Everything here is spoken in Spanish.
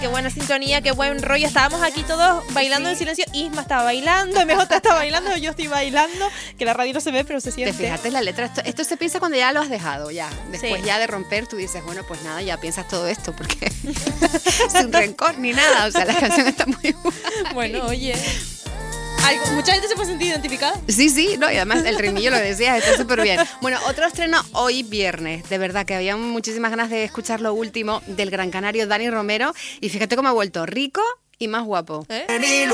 Qué buena sintonía, qué buen rollo. Estábamos aquí todos bailando en silencio. Isma estaba bailando, MJ está bailando, yo estoy bailando. Que la radio no se ve, pero se siente. Te fijaste en la letra. Esto se piensa cuando ya lo has dejado, ya. Después ya de romper, tú dices, bueno, pues nada, ya piensas todo esto, porque sin rencor ni nada. O sea, la canción está muy guay. Bueno, oye. ¿Mucha gente se puede sentir identificada? Sí, no, y además el ritmillo lo decías, está súper bien. Bueno, otro estreno hoy viernes, de verdad que había muchísimas ganas de escuchar lo último del gran canario Dani Romero, y fíjate cómo ha vuelto rico y más guapo.